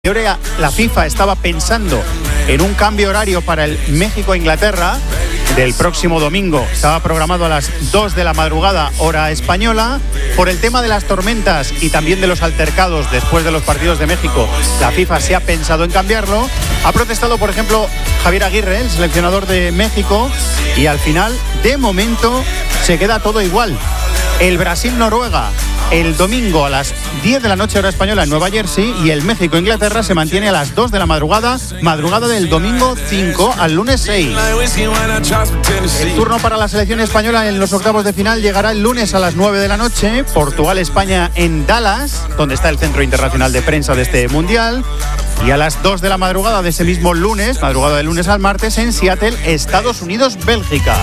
teoría, la FIFA estaba pensando en un cambio horario para el México-Inglaterra del próximo domingo. Estaba programado a las 2 de la madrugada, hora española. Por el tema de las tormentas y también de los altercados después de los partidos de México, la FIFA se ha pensado en cambiarlo. Ha protestado, por ejemplo, Javier Aguirre, el seleccionador de México, y al final, de momento, se queda todo igual. El Brasil-Noruega el domingo a las 10 de la noche hora española en Nueva Jersey, y el México-Inglaterra se mantiene a las 2 de la madrugada del domingo 5 al lunes 6. El turno para la selección española en los octavos de final llegará el lunes a las 9 de la noche, Portugal-España en Dallas, donde está el Centro Internacional de Prensa de este Mundial, y a las 2 de la madrugada de ese mismo lunes, madrugada del lunes al martes, en Seattle, Estados Unidos-Bélgica.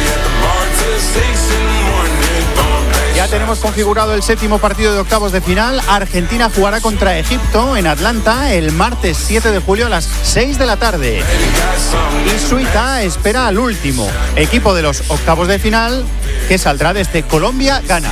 Ya tenemos configurado el séptimo partido de octavos de final. Argentina jugará contra Egipto en Atlanta el martes 7 de julio a las 6 de la tarde. Y Suiza espera al último equipo de los octavos de final, que saldrá desde Colombia-Ghana.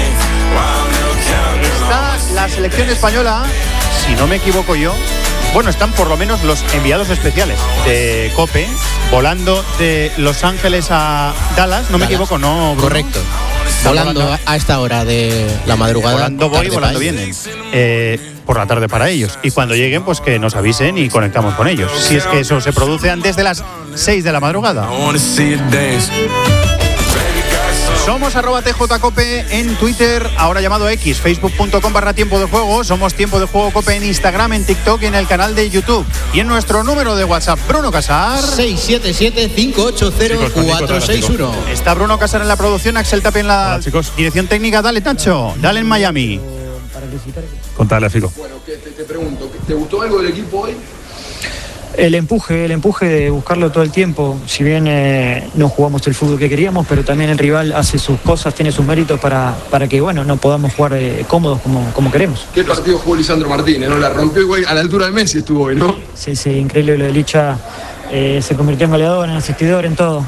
Está la selección española, si no me equivoco yo. Bueno, están por lo menos los enviados especiales de COPE volando de Los Ángeles a Dallas. No me equivoco, ¿no, Bruno? Correcto. Volando a esta hora de la madrugada. Volando voy, volando vienen. Por la tarde para ellos. Y cuando lleguen, pues que nos avisen y conectamos con ellos. Si es que eso se produce antes de las 6 de la madrugada. Somos @TJCope en Twitter, ahora llamado X, facebook.com/Tiempo de Juego. Somos Tiempo de Juego Cope en Instagram, en TikTok y en el canal de YouTube. Y en nuestro número de WhatsApp, Bruno Casar. 677-580-461. Está Bruno Casar en la producción, Axel Tapia en la dirección técnica. Dale, Nacho, dale en Miami. Contale, Fico. Bueno, te pregunto, ¿te gustó algo del equipo hoy? El empuje de buscarlo todo el tiempo. Si bien no jugamos el fútbol que queríamos, pero también el rival hace sus cosas, tiene sus méritos para que no podamos jugar cómodos como queremos. ¿Qué partido jugó Lisandro Martínez? ¿No? La rompió igual, a la altura de Messi estuvo hoy, ¿no? Sí, increíble lo de Licha. Se convirtió en goleador, en asistidor, en todo.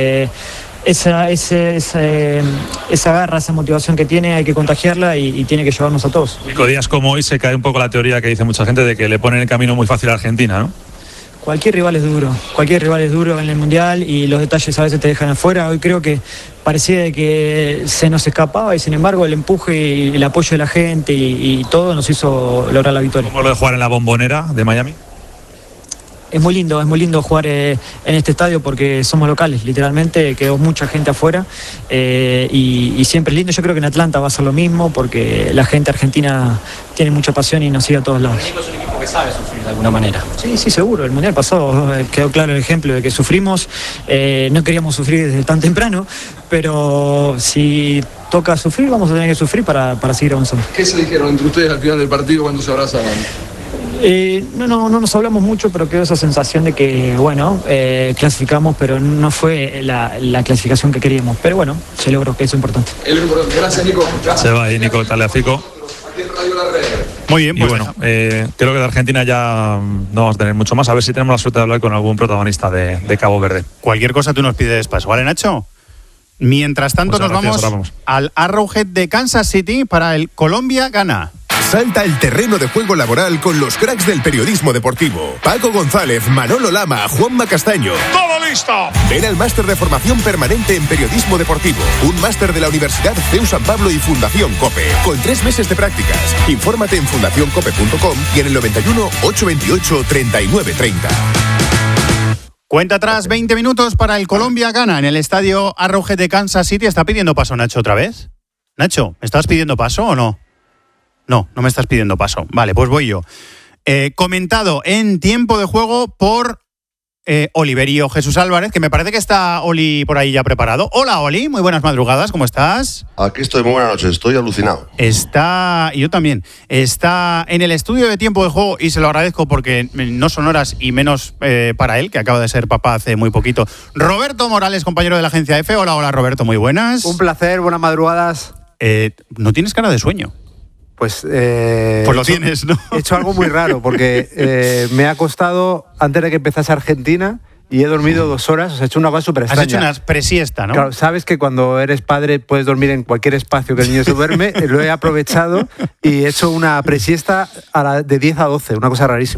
Esa garra, esa motivación que tiene, hay que contagiarla y tiene que llevarnos a todos. Días como hoy se cae un poco la teoría que dice mucha gente de que le ponen el camino muy fácil a Argentina, ¿no? Cualquier rival es duro en el Mundial y los detalles a veces te dejan afuera. Hoy creo que parecía que se nos escapaba y sin embargo el empuje y el apoyo de la gente y todo nos hizo lograr la victoria. ¿Cómo lo de jugar en la Bombonera de Miami? Es muy lindo jugar en este estadio porque somos locales, literalmente quedó mucha gente afuera y siempre es lindo. Yo creo que en Atlanta va a ser lo mismo porque la gente argentina tiene mucha pasión y nos sigue a todos lados. México es un equipo que sabe sufrir de alguna manera. Sí, seguro. El Mundial pasado quedó claro el ejemplo de que sufrimos. No queríamos sufrir desde tan temprano, pero si toca sufrir, vamos a tener que sufrir para seguir avanzando. ¿Qué se dijeron entre ustedes al final del partido cuando se abrazaban? No nos hablamos mucho, pero quedó esa sensación de que, clasificamos, pero no fue la clasificación que queríamos. Pero bueno, se logró, que eso es importante. Gracias, Nico. Gracias. Se va ahí, Nico, dale a Fico. Muy bien, y pues bueno, creo que de Argentina ya no vamos a tener mucho más. A ver si tenemos la suerte de hablar con algún protagonista de Cabo Verde. Cualquier cosa tú nos pides paso, ¿vale, Nacho? Mientras tanto, pues nos vamos al Arrowhead de Kansas City para el Colombia-Ghana. Salta el terreno de juego laboral con los cracks del periodismo deportivo. Paco González, Manolo Lama, Juanma Castaño. ¡Todo listo! Ven al máster de formación permanente en periodismo deportivo. Un máster de la Universidad CEU San Pablo y Fundación COPE. Con 3 meses de prácticas. Infórmate en fundacioncope.com y en el 91 828 3930. Cuenta atrás, 20 minutos para el Colombia-Ghana en el estadio Arrowhead de Kansas City. ¿Está pidiendo paso Nacho otra vez? Nacho, ¿me estás pidiendo paso o no? No me estás pidiendo paso. Vale, pues voy yo. Comentado en tiempo de juego por Oliverio Jesús Álvarez, que me parece que está Oli por ahí ya preparado. Hola, Oli, muy buenas madrugadas, ¿cómo estás? Aquí estoy, muy buenas noches, estoy alucinado. Y yo también. Está en el estudio de tiempo de juego y se lo agradezco porque no son horas y menos para él, que acaba de ser papá hace muy poquito. Roberto Morales, compañero de la agencia EFE. Hola, Roberto, muy buenas. Un placer, buenas madrugadas. No tienes cara de sueño. Pues lo tienes, ¿no? He hecho algo muy raro porque me ha costado, antes de que empezase Argentina, y he dormido 2 horas. O sea, he hecho una cosa súper extraña. Has hecho una presiesta, ¿no? Claro, sabes que cuando eres padre puedes dormir en cualquier espacio que el niño se duerme. Lo he aprovechado y he hecho una presiesta de 10 a 12, una cosa rarísima.